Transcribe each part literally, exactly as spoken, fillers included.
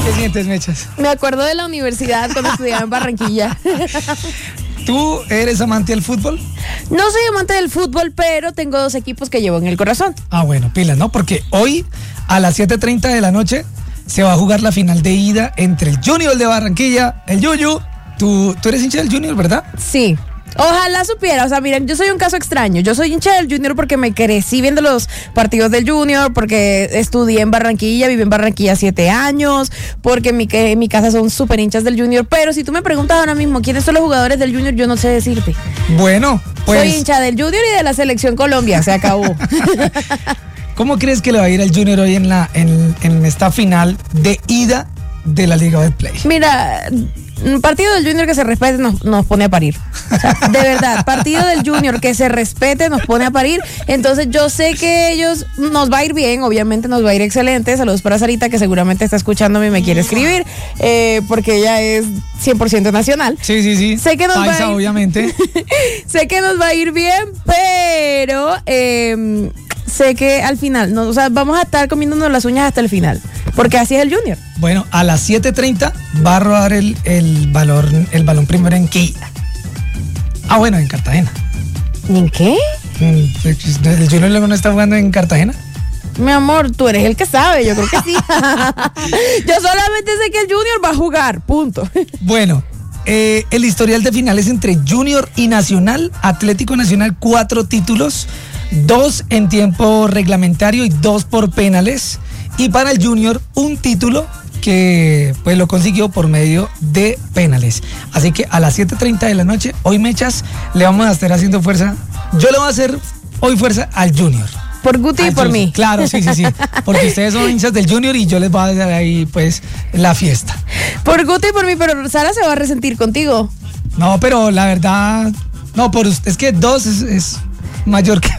¿Qué sientes, Mechas? Me acuerdo de la universidad cuando estudiaba en Barranquilla. ¿Tú eres amante del fútbol? No soy amante del fútbol, pero tengo dos equipos que llevo en el corazón. Ah, bueno, pilas, ¿no? Porque hoy a las siete treinta de la noche se va a jugar la final de ida entre el Junior de Barranquilla, el Yuyu. Tú, tú eres hincha del Junior, ¿verdad? Sí. Ojalá supiera, o sea, miren, yo soy un caso extraño. Yo soy hincha del Junior porque me crecí viendo los partidos del Junior, porque estudié en Barranquilla, viví en Barranquilla siete años, porque en mi, en mi casa son súper hinchas del Junior. Pero si tú me preguntas ahora mismo quiénes son los jugadores del Junior, yo no sé decirte. Bueno, pues... Soy hincha del Junior y de la Selección Colombia, se acabó. ¿Cómo crees que le va a ir al Junior hoy en, la, en, en esta final de ida de la Liga Betplay? Mira... Un partido del Junior que se respete nos, nos pone a parir. O sea, de verdad, partido del Junior que se respete nos pone a parir. Entonces yo sé que ellos nos va a ir bien, obviamente nos va a ir excelente. Saludos para Sarita, que seguramente está escuchándome y me quiere escribir, eh, porque ella es cien por ciento nacional. Sí, sí, sí. Sé que nos Paisa, va a ir, obviamente. sé que nos va a ir bien, pero eh, sé que al final, no, o sea, vamos a estar comiéndonos las uñas hasta el final, porque así es el Junior. Bueno, a las siete treinta va a rodar el, el, valor, el balón primero en Quilla. Ah, bueno, en Cartagena. ¿En qué? ¿El Junior luego no está jugando en Cartagena? Mi amor, tú eres el que sabe, yo creo que sí. Yo solamente sé que el Junior va a jugar, punto. Bueno, eh, el historial de finales entre Junior y Nacional, Atlético Nacional, cuatro títulos, dos en tiempo reglamentario y dos por penales. Y para el Junior, un título que pues lo consiguió por medio de penales. Así que a las siete treinta de la noche, hoy, Mechas, le vamos a estar haciendo fuerza. Yo le voy a hacer hoy fuerza al Junior. Por Guti y por mí. Claro, sí, sí, sí. Porque ustedes son hinchas del Junior y yo les voy a dar ahí pues la fiesta. Por Guti y por mí, pero Sara se va a resentir contigo. No, pero la verdad, no, por usted, es que dos es, es mayor que...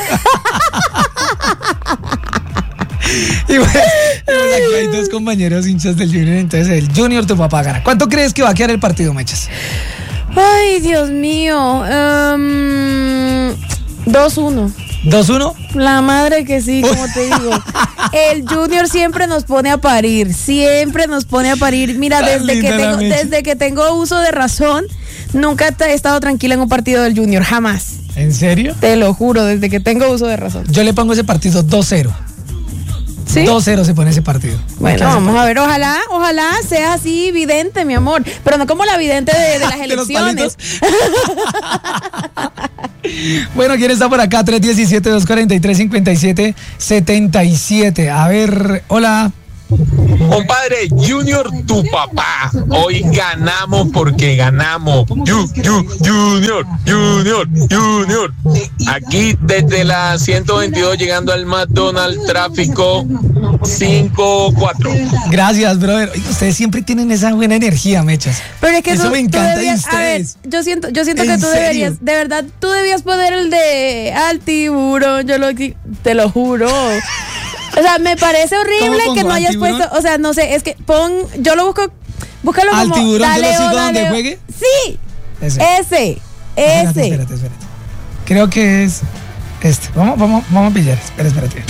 Y bueno, aquí hay dos compañeros hinchas del Junior, entonces el Junior tu papá gana. ¿Cuánto crees que va a quedar el partido, Mechas? Ay, Dios mío. Um, dos uno. ¿dos uno? La madre que sí, como te digo. El Junior siempre nos pone a parir, siempre nos pone a parir. Mira, desde que tengo, desde que tengo uso de razón, nunca he estado tranquila en un partido del Junior, jamás. ¿En serio? Te lo juro, desde que tengo uso de razón. Yo le pongo ese partido dos cero. ¿Sí? dos cero se pone ese partido. Bueno, vamos a ver, ojalá, ojalá sea así vidente, mi amor. Pero no como la vidente de, de las elecciones. Bueno, ¿quién está por acá? tres uno siete, dos cuatro tres, cinco siete siete siete. A ver, hola. Compadre, Junior, tu papá. Hoy ganamos porque ganamos. Yu, yu, Junior, Junior, Junior. Aquí desde la ciento veintidós llegando al McDonald's, tráfico cinco cuatro. Gracias, brother. Ustedes siempre tienen esa buena energía, Mechas. Pero es que eso tú, me encanta tú debías, de ustedes. A ver, yo siento, yo siento que tú serio? deberías, de verdad, tú debías poner el de al tiburón, yo lo, te lo juro. O sea, me parece horrible que no hayas puesto, o sea, no sé, es que pon, yo lo busco, búscalo ¿Al como tiburón dale, yo lo sigo dale, donde dale. juegue? Sí, Ese, ese, ese. Espérate, espérate, espérate. Creo que es este. Vamos, vamos, vamos a pillar. Espera, espérate.